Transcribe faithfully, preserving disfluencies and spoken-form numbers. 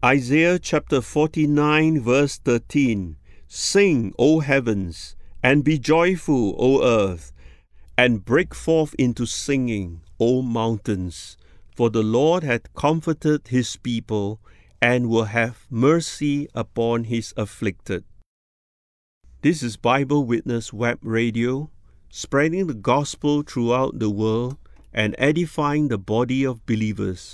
Isaiah chapter forty-nine verse thirteen. Sing, O heavens, and be joyful, O earth, and break forth into singing, O mountains, for the Lord hath comforted his people, and will have mercy upon his afflicted. This is Bible Witness Web Radio, spreading the gospel throughout the world and edifying the body of believers.